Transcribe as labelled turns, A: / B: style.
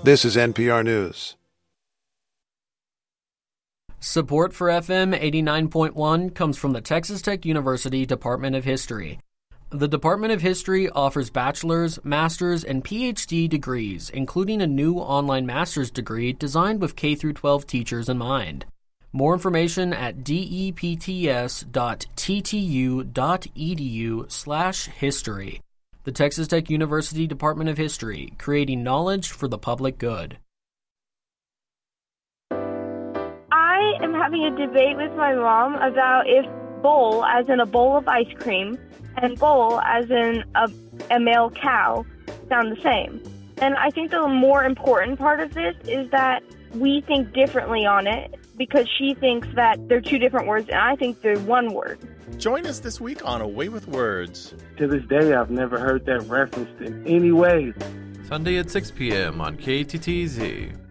A: This is NPR News.
B: Support for FM 89.1 comes from the Texas Tech University Department of History. The Department of History offers bachelor's, master's, and PhD degrees, including a new online master's degree designed with K-12 teachers in mind. More information at depts.ttu.edu/history. The Texas Tech University Department of History, creating knowledge for the public good.
C: I am having a debate with my mom about if bowl, as in a bowl of ice cream, and bowl, as in a male cow, sound the same. And I think the more important part of this is that we think differently on it, because she thinks that they're two different words, and I think they're one word.
D: Join us this week on A Way with Words.
E: To this day, I've never heard that referenced in any way.
F: Sunday at 6 p.m. on KTTZ.